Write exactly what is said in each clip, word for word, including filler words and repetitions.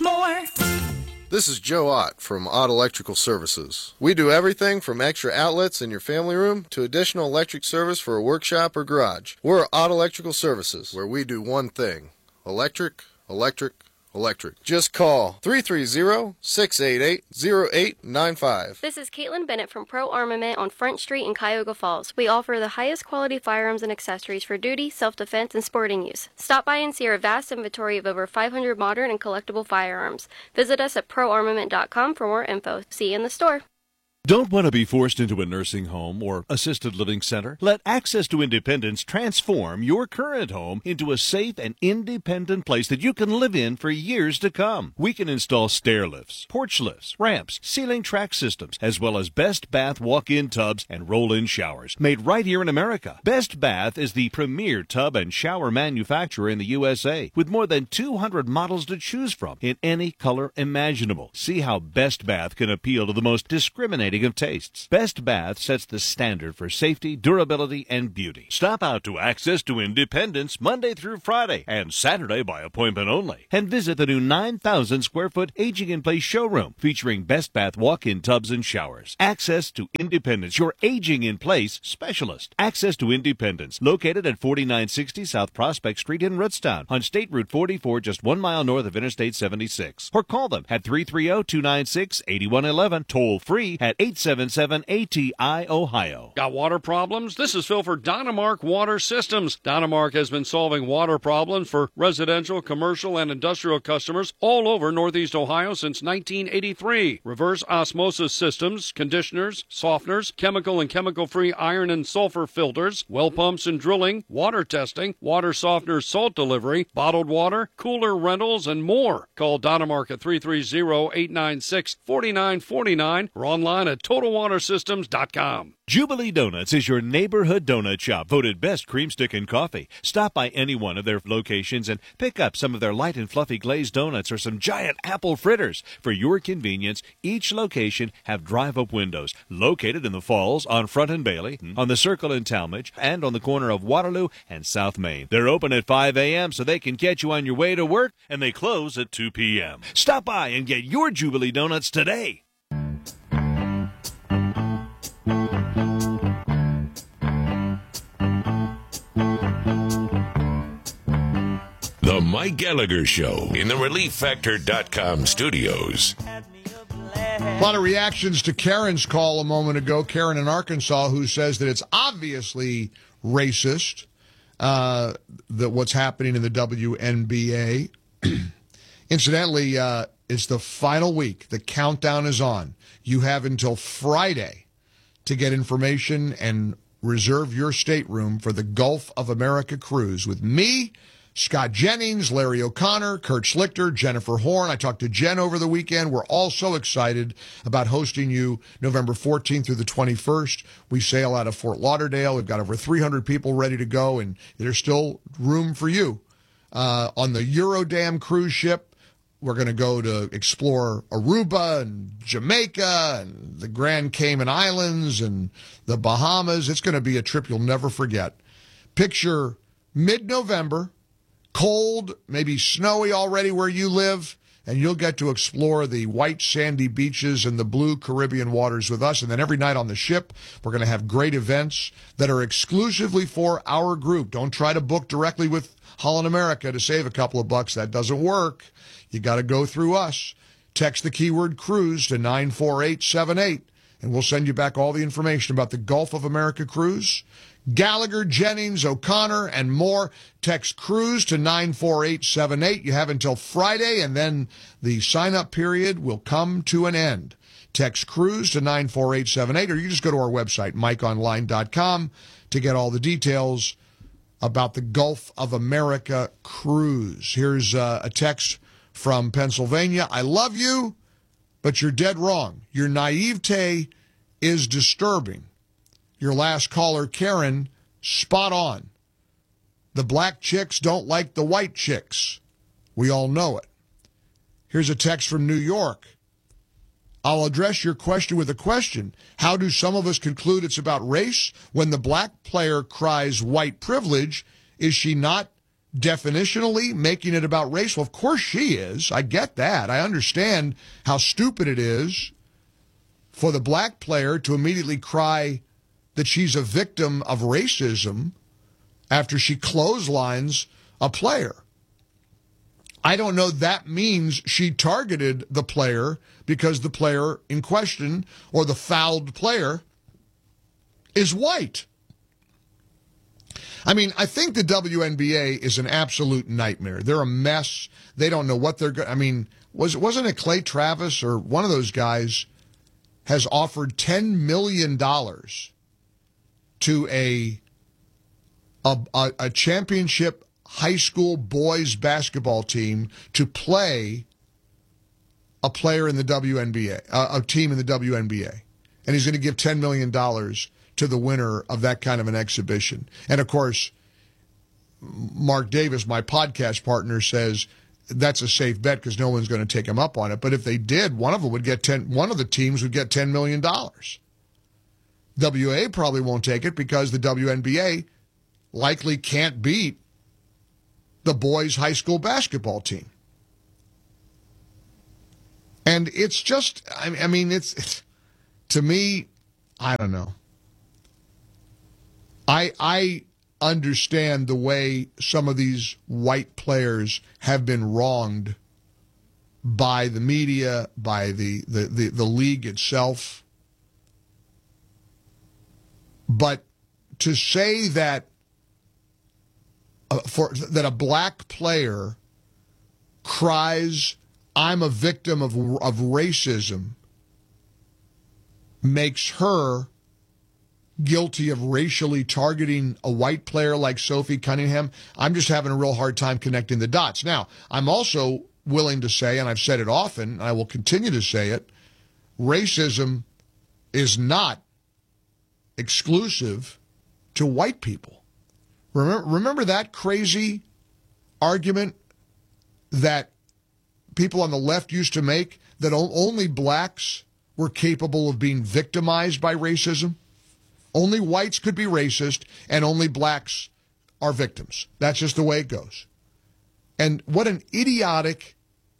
more. This is Joe Ott from Ott Electrical Services. We do everything from extra outlets in your family room to additional electric service for a workshop or garage. We're Ott Electrical Services, where we do one thing: electric, electric, electric. Just call three three zero, six eight eight, zero eight nine five. This is Caitlin Bennett from Pro Armament on Front Street in Cuyahoga Falls. We offer the highest quality firearms and accessories for duty, self-defense, and sporting use. Stop by and see our vast inventory of over five hundred modern and collectible firearms. Visit us at pro armament dot com for more info. See you in the store. Don't want to be forced into a nursing home or assisted living center? Let Access to Independence transform your current home into a safe and independent place that you can live in for years to come. We can install stair lifts, porch lifts, ramps, ceiling track systems, as well as Best Bath walk-in tubs and roll-in showers, made right here in America. Best Bath is the premier tub and shower manufacturer in the U S A, with more than two hundred models to choose from in any color imaginable. See how Best Bath can appeal to the most discriminating of tastes. Best Bath sets the standard for safety, durability, and beauty. Stop out to Access to Independence Monday through Friday and Saturday by appointment only. And visit the new nine thousand square foot Aging in Place showroom featuring Best Bath walk-in tubs and showers. Access to Independence, your Aging in Place specialist. Access to Independence, located at forty-nine sixty South Prospect Street in Rootstown on State Route forty-four, just one mile north of Interstate seventy-six. Or call them at three three zero, two nine six, eight one one one, toll free at eight seven seven A T I Ohio. Got water problems? This is Phil for Dynamark Water Systems. Dynamark has been solving water problems for residential, commercial, and industrial customers all over Northeast Ohio since nineteen eighty-three. Reverse osmosis systems, conditioners, softeners, chemical and chemical-free iron and sulfur filters, well pumps and drilling, water testing, water softener salt delivery, bottled water, cooler rentals, and more. Call Dynamark at three three zero, eight nine six, four nine four nine or online at total water systems dot com. Jubilee Donuts is your neighborhood donut shop, voted best cream stick and coffee. Stop by any one of their locations and pick up some of their light and fluffy glazed donuts or some giant apple fritters. For your convenience, each location have drive-up windows located in the Falls, on Front and Bailey, on the Circle in Talmadge, and on the corner of Waterloo and South Main. They're open at five a.m. so they can catch you on your way to work, and they close at two p.m. Stop by and get your Jubilee Donuts today. The Mike Gallagher Show in the relief factor dot com studios. A lot of reactions to Karen's call a moment ago. Karen in Arkansas, who says that it's obviously racist, uh, that what's happening in the W N B A. Incidentally, uh, it's the final week. The countdown is on. You have until Friday to get information and reserve your stateroom for the Gulf of America cruise with me, Scott Jennings, Larry O'Connor, Kurt Schlichter, Jennifer Horn. I talked to Jen over the weekend. We're all so excited about hosting you November fourteenth through the twenty-first. We sail out of Fort Lauderdale. We've got over three hundred people ready to go, and there's still room for you. Uh, on the Eurodam cruise ship, we're going to go to explore Aruba and Jamaica and the Grand Cayman Islands and the Bahamas. It's going to be a trip you'll never forget. Picture mid-November, cold, maybe snowy already where you live, and you'll get to explore the white sandy beaches and the blue Caribbean waters with us. And then every night on the ship, we're going to have great events that are exclusively for our group. Don't try to book directly with Holland America to save a couple of bucks. That doesn't work. You got to go through us. Text the keyword cruise to nine four eight seven eight, and we'll send you back all the information about the Gulf of America cruise. Gallagher, Jennings, O'Connor, and more. Text cruise to nine four eight seven eight. You have until Friday, and then the sign-up period will come to an end. Text cruise to nine four eight seven eight, or you just go to our website, mike online dot com, to get all the details about the Gulf of America cruise. Here's uh, a text from Pennsylvania. I love you, but you're dead wrong. Your naivete is disturbing. Your last caller, Karen, spot on. The black chicks don't like the white chicks. We all know it. Here's a text from New York. I'll address your question with a question. How do some of us conclude it's about race? When the black player cries white privilege, is she not definitionally making it about race? Well, of course she is. I get that. I understand how stupid it is for the black player to immediately cry that she's a victim of racism after she clotheslines a player. I don't know that means she targeted the player because the player in question, or the fouled player, is white. I mean, I think the W N B A is an absolute nightmare. They're a mess. They don't know what they're going to... I mean, was, wasn't it Clay Travis or one of those guys has offered ten million dollars to a, a, a, a championship high school boys basketball team to play a player in the W N B A, uh, a team in the W N B A. And he's going to give ten million dollars to the winner of that kind of an exhibition. And, of course, Mark Davis, my podcast partner, says that's a safe bet because no one's going to take him up on it. But if they did, one of them would get ten. One of the teams would get ten million dollars. W A probably won't take it because the W N B A likely can't beat the boys' high school basketball team. And it's just, I mean, it's, it's to me, I don't know. I I understand the way some of these white players have been wronged by the media, by the, the, the, the league itself. But to say that uh, for that a black player cries, "I'm a victim of of racism," makes her guilty of racially targeting a white player like Sophie Cunningham. I'm just having a real hard time connecting the dots. Now, I'm also willing to say, and I've said it often, and I will continue to say it, racism is not exclusive to white people. Remember, remember that crazy argument that people on the left used to make, that only blacks were capable of being victimized by racism? Only whites could be racist, and only blacks are victims. That's just the way it goes. And what an idiotic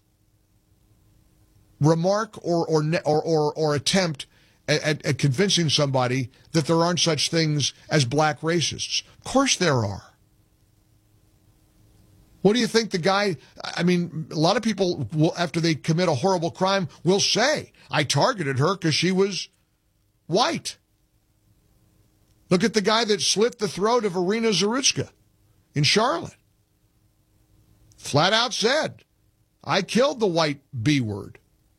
remark or or or or, or attempt at, at convincing somebody that there aren't such things as black racists. Of course there are. What do you think the guy, I mean, a lot of people, will, after they commit a horrible crime, will say, I targeted her because she was white. Look at the guy that slit the throat of Irina Zarutska in Charlotte. Flat out said, I killed the white B word.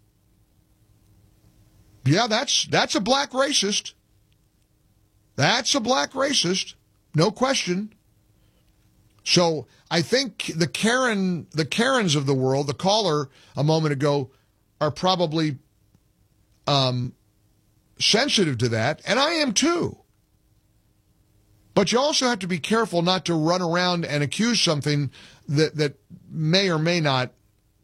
Yeah, that's that's a black racist. That's a black racist. No question. So I think the Karen, the Karens of the world, the caller a moment ago, are probably um, sensitive to that, and I am too. But you also have to be careful not to run around and accuse something that, that may or may not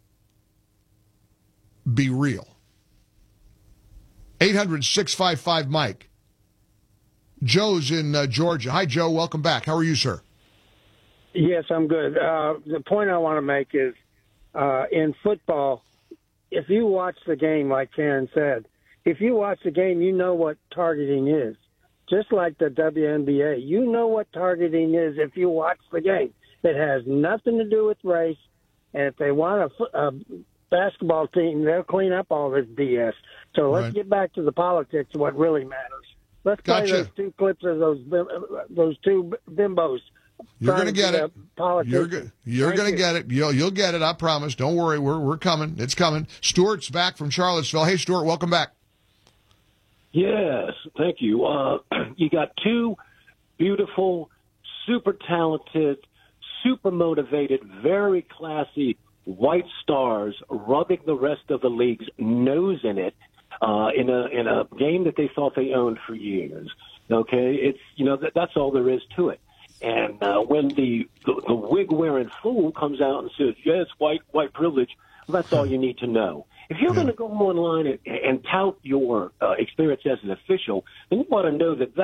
be real. eight hundred, six five five, Mike. Joe's in uh, Georgia. Hi, Joe. Welcome back. How are you, sir? Yes, I'm good. Uh, the point I want to make is uh, in football, if you watch the game, like Karen said, if you watch the game, you know what targeting is. Just like the W N B A, you know what targeting is if you watch the game. It has nothing to do with race, and if they want a, a basketball team, they'll clean up all this B S. So let's right. get back to the politics of what really matters. Let's play gotcha. those two clips of those those two bimbos. You're going to get it. Politics. You're, go- you're going to get it. You'll, you'll get it, I promise. Don't worry. We're, we're coming. It's coming. Stuart's back from Charlottesville. Hey, Stuart, welcome back. Yes, thank you. Uh, you got two beautiful, super talented, super motivated, very classy white stars rubbing the rest of the league's nose in it uh, in a in a game that they thought they owned for years. Okay, it's you know that, that's all there is to it. And uh, when the, the the wig-wearing fool comes out and says, "Yes, white white privilege," well, that's all you need to know. If you're yeah. going to go online and, and tout your uh, experience as an official, then you want to know that that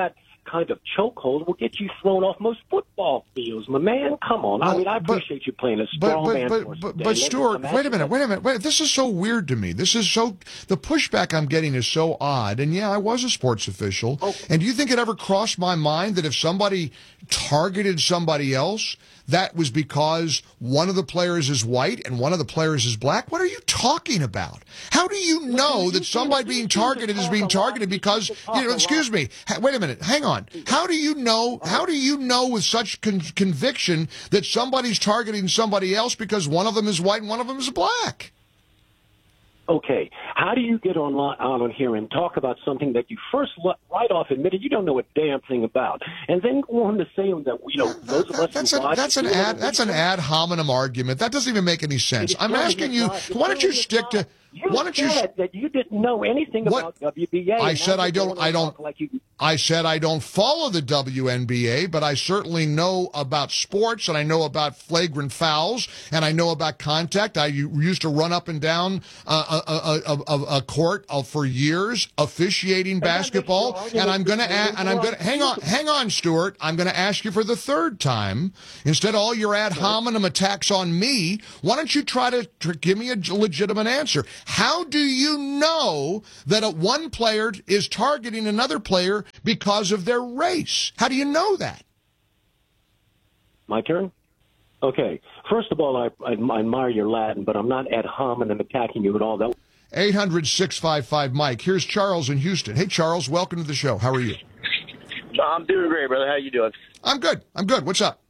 kind of chokehold will get you thrown off most football fields, my man. Come on. I mean, I appreciate but, you playing a strong but, man but, for us but, today. but Stuart, wait a minute, that. wait a minute. Wait, this is so weird to me. This is so, the pushback I'm getting is so odd. And yeah, I was a sports official. Oh. And do you think it ever crossed my mind that if somebody targeted somebody else, that was because one of the players is white and one of the players is black? What are you talking about? How do you know that somebody being targeted is being targeted because, you know, excuse me, wait a minute, hang on. How do you know, how do you know with such con- conviction that somebody's targeting somebody else because one of them is white and one of them is black? Okay, how do you get on out on here and talk about something that you first right off admitted you don't know a damn thing about, and then go on to say that you know those of us that's who an, watch, that's an ad that's an ad hominem argument. That doesn't even make any sense. I'm asking you, why don't you stick to? You why don't you said that you didn't know anything what? about W B A. I said I don't. I don't. Like you, I said I don't follow the W N B A, but I certainly know about sports, and I know about flagrant fouls, and I know about contact. I used to run up and down uh, a, a, a, a court uh, for years officiating basketball, and I'm going to and I'm going to hang on, hang on, Stuart. I'm going to ask you for the third time. Instead of all your ad hominem attacks on me, why don't you try to, to give me a legitimate answer? How do you know that a one player is targeting another player because of their race? How do you know that? My turn? Okay. First of all, I, I, I admire your Latin, but I'm not ad hominem attacking you at all. That eight hundred, six five five, Mike. Here's Charles in Houston. Hey, Charles, welcome to the show. How are you? I'm doing great, brother. How you doing? I'm good. I'm good. What's up?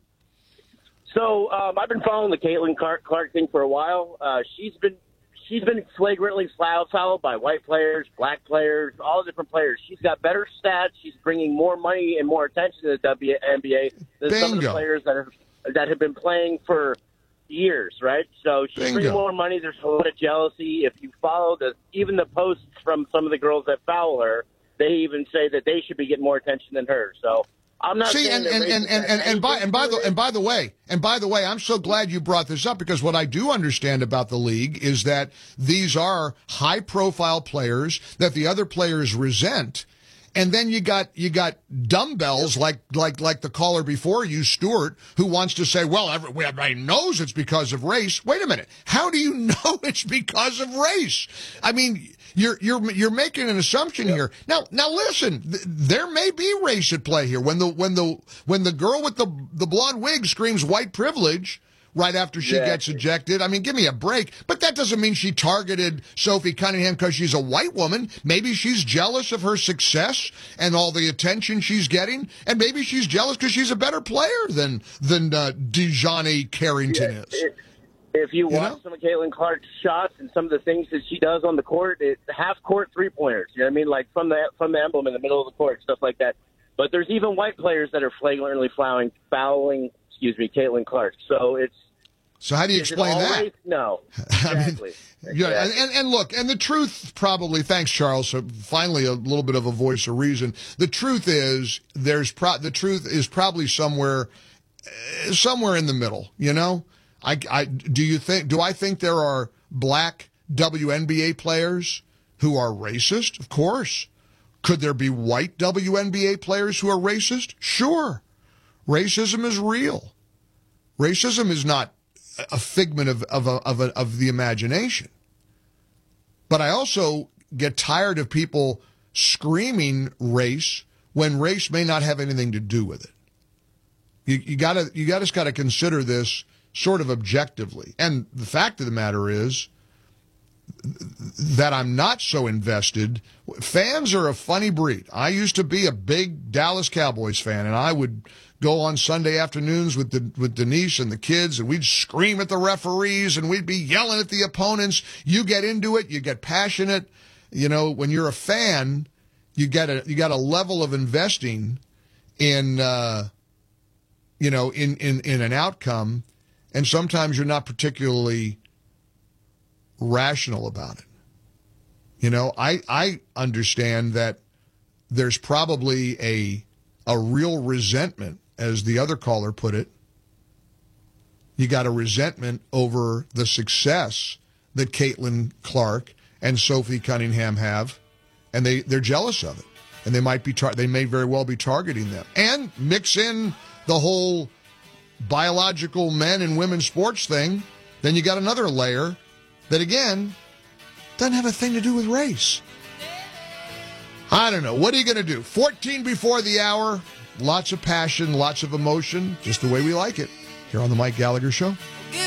So um, I've been following the Caitlin Clark, Clark thing for a while. Uh, she's been she's been flagrantly fouled, fouled by white players, black players, all different players. She's got better stats. She's bringing more money and more attention to the W N B A than Bingo. some of the players that have that have been playing for years, right? So she's Bingo. bringing more money. There's a lot of jealousy. If you follow the even the posts from some of the girls that foul her, they even say that they should be getting more attention than her. So I'm not See, saying and and, and, and, and, and by and by the and by the way, and by the way, I'm so glad you brought this up, because what I do understand about the league is that these are high profile players that the other players resent. And then you got you got dumbbells like like like the caller before you, Stuart, who wants to say, well, everybody knows it's because of race. Wait a minute. How do you know it's because of race? I mean, you're you're you're making an assumption here. Now now listen, th- there may be race at play here. When the when the when the girl with the the blonde wig screams white privilege right after she yeah. gets ejected. I mean, give me a break. But that doesn't mean she targeted Sophie Cunningham because she's a white woman. Maybe she's jealous of her success and all the attention she's getting. And maybe she's jealous because she's a better player than than uh, Dejohnny Carrington yeah, is. It, if you, you watch know? some of Caitlin Clark's shots and some of the things that she does on the court, it half court three pointers. You know what I mean? Like from the from the emblem in the middle of the court, stuff like that. But there's even white players that are flagrantly fouling, fouling, excuse me, Caitlin Clark. So it's So how do you Is explain it that? always? No. Exactly. I mean, yeah, and, and look, and the truth probably, thanks, Charles, so finally a little bit of a voice of reason. The truth is, there's pro- the truth is probably somewhere, uh, somewhere in the middle, you know? I, I, do you think, do I think there are black W N B A players who are racist? Of course. Could there be white W N B A players who are racist? Sure. Racism is real. Racism is not a figment of of a, of, a, of the imagination. But I also get tired of people screaming race when race may not have anything to do with it. You, you gotta you gotta just gotta consider this sort of objectively. And the fact of the matter is that I'm not so invested. Fans are a funny breed. I used to be a big Dallas Cowboys fan, and I would go on Sunday afternoons with the, with Denise and the kids, and we'd scream at the referees, and we'd be yelling at the opponents. You get into it, you get passionate. You know, when you're a fan, you get a you got a level of investing in uh, you know in, in in an outcome, and sometimes you're not particularly rational about it. You know, I I understand that there's probably a a real resentment, as the other caller put it. You got a resentment over the success that Caitlin Clark and Sophie Cunningham have, and they, they're jealous of it. and they might be tar- they may very well be targeting them. And mix in the whole biological men and women sports thing, then you got another layer that, again, doesn't have a thing to do with race. I don't know. What are you going to do? fourteen before the hour, lots of passion, lots of emotion, just the way we like it, here on the Mike Gallagher Show.